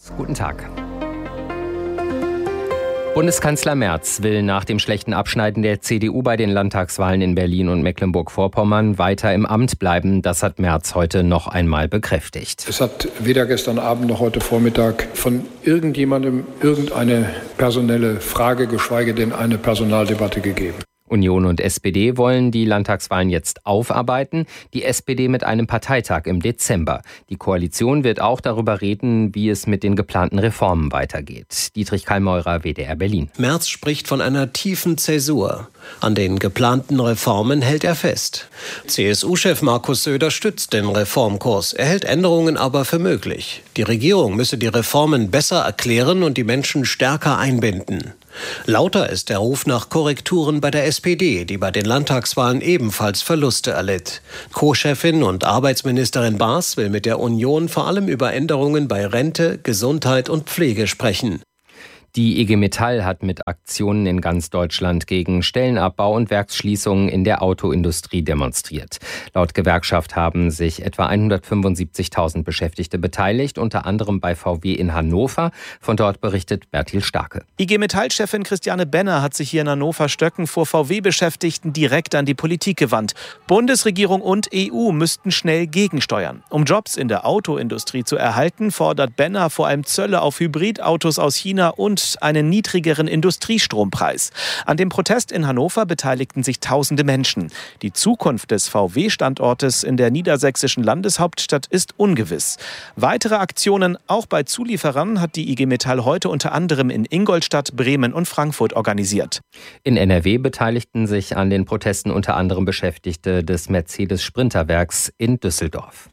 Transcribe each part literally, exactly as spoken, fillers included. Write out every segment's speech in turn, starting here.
Guten Tag. Bundeskanzler Merz will nach dem schlechten Abschneiden der C D U bei den Landtagswahlen in Berlin und Mecklenburg-Vorpommern weiter im Amt bleiben. Das hat Merz heute noch einmal bekräftigt. Es hat weder gestern Abend noch heute Vormittag von irgendjemandem irgendeine personelle Frage, geschweige denn eine Personaldebatte gegeben. Union und S P D wollen die Landtagswahlen jetzt aufarbeiten, die S P D mit einem Parteitag im Dezember. Die Koalition wird auch darüber reden, wie es mit den geplanten Reformen weitergeht. Dietrich Kallmeurer, W D R Berlin. Merz spricht von einer tiefen Zäsur. An den geplanten Reformen hält er fest. C S U-Chef Markus Söder stützt den Reformkurs. Er hält Änderungen aber für möglich. Die Regierung müsse die Reformen besser erklären und die Menschen stärker einbinden. Lauter ist der Ruf nach Korrekturen bei der S P D, die bei den Landtagswahlen ebenfalls Verluste erlitt. Co-Chefin und Arbeitsministerin Baas will mit der Union vor allem über Änderungen bei Rente, Gesundheit und Pflege sprechen. Die I G Metall hat mit Aktionen in ganz Deutschland gegen Stellenabbau und Werksschließungen in der Autoindustrie demonstriert. Laut Gewerkschaft haben sich etwa hundertfünfundsiebzigtausend Beschäftigte beteiligt, unter anderem bei V W in Hannover. Von dort berichtet Bertil Starke. I G Metall-Chefin Christiane Benner hat sich hier in Hannover-Stöcken vor V W-Beschäftigten direkt an die Politik gewandt. Bundesregierung und E U müssten schnell gegensteuern. Um Jobs in der Autoindustrie zu erhalten, fordert Benner vor allem Zölle auf Hybridautos aus China und einen niedrigeren Industriestrompreis. An dem Protest in Hannover beteiligten sich tausende Menschen. Die Zukunft des V W-Standortes in der niedersächsischen Landeshauptstadt ist ungewiss. Weitere Aktionen auch bei Zulieferern hat die I G Metall heute unter anderem in Ingolstadt, Bremen und Frankfurt organisiert. In N R W beteiligten sich an den Protesten unter anderem Beschäftigte des Mercedes-Sprinterwerks in Düsseldorf.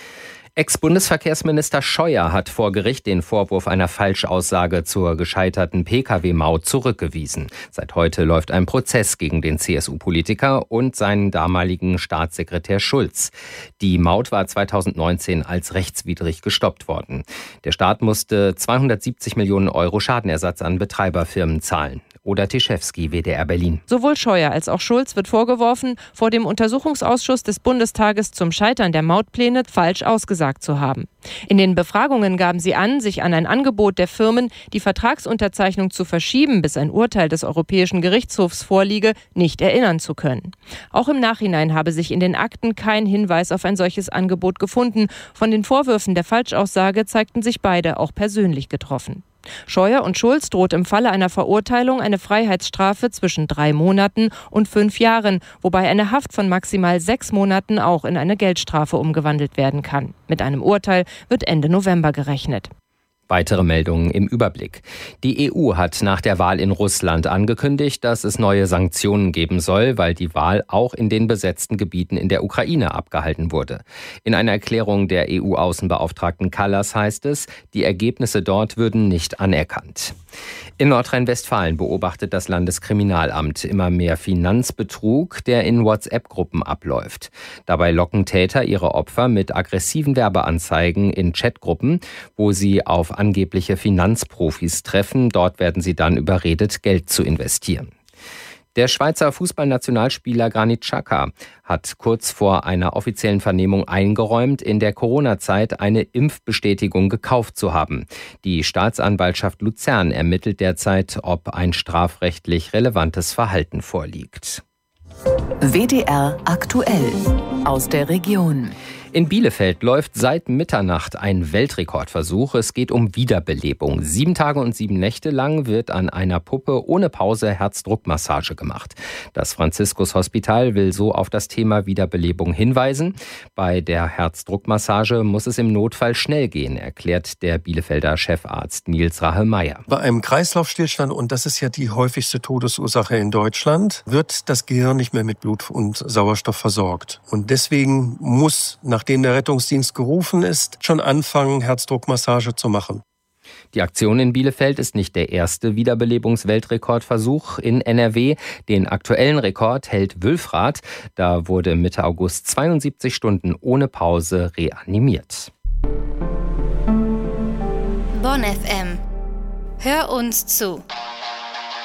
Ex-Bundesverkehrsminister Scheuer hat vor Gericht den Vorwurf einer Falschaussage zur gescheiterten P K W-Maut zurückgewiesen. Seit heute läuft ein Prozess gegen den C S U-Politiker und seinen damaligen Staatssekretär Schulz. Die Maut war zweitausendneunzehn als rechtswidrig gestoppt worden. Der Staat musste zweihundertsiebzig Millionen Euro Schadenersatz an Betreiberfirmen zahlen. Oder Tischewski, W D R Berlin. Sowohl Scheuer als auch Schulz wird vorgeworfen, vor dem Untersuchungsausschuss des Bundestages zum Scheitern der Mautpläne falsch ausgesagt zu haben. In den Befragungen gaben sie an, sich an ein Angebot der Firmen, die Vertragsunterzeichnung zu verschieben, bis ein Urteil des Europäischen Gerichtshofs vorliege, nicht erinnern zu können. Auch im Nachhinein habe sich in den Akten kein Hinweis auf ein solches Angebot gefunden. Von den Vorwürfen der Falschaussage zeigten sich beide auch persönlich getroffen. Scheuer und Schulz droht im Falle einer Verurteilung eine Freiheitsstrafe zwischen drei Monaten und fünf Jahren, wobei eine Haft von maximal sechs Monaten auch in eine Geldstrafe umgewandelt werden kann. Mit einem Urteil wird Ende November gerechnet. Weitere Meldungen im Überblick. Die E U hat nach der Wahl in Russland angekündigt, dass es neue Sanktionen geben soll, weil die Wahl auch in den besetzten Gebieten in der Ukraine abgehalten wurde. In einer Erklärung der E U-Außenbeauftragten Kallas heißt es, die Ergebnisse dort würden nicht anerkannt. In Nordrhein-Westfalen beobachtet das Landeskriminalamt immer mehr Finanzbetrug, der in WhatsApp-Gruppen abläuft. Dabei locken Täter ihre Opfer mit aggressiven Werbeanzeigen in Chatgruppen, wo sie auf angebliche Finanzprofis treffen. Dort werden sie dann überredet, Geld zu investieren. Der Schweizer Fußballnationalspieler Granit Xhaka hat kurz vor einer offiziellen Vernehmung eingeräumt, in der Corona-Zeit eine Impfbestätigung gekauft zu haben. Die Staatsanwaltschaft Luzern ermittelt derzeit, ob ein strafrechtlich relevantes Verhalten vorliegt. W D R aktuell aus der Region. In Bielefeld läuft seit Mitternacht ein Weltrekordversuch. Es geht um Wiederbelebung. Sieben Tage und sieben Nächte lang wird an einer Puppe ohne Pause Herzdruckmassage gemacht. Das Franziskus-Hospital will so auf das Thema Wiederbelebung hinweisen. Bei der Herzdruckmassage muss es im Notfall schnell gehen, erklärt der Bielefelder Chefarzt Nils Rahe-Meyer. Bei einem Kreislaufstillstand, und das ist ja die häufigste Todesursache in Deutschland, wird das Gehirn nicht mehr mit Blut und Sauerstoff versorgt. Und deswegen muss nach Nachdem der Rettungsdienst gerufen ist, schon anfangen, Herzdruckmassage zu machen. Die Aktion in Bielefeld ist nicht der erste Wiederbelebungs-Weltrekordversuch in N R W. Den aktuellen Rekord hält Wülfrath. Da wurde Mitte August zweiundsiebzig Stunden ohne Pause reanimiert. Bonn F M. Hör uns zu.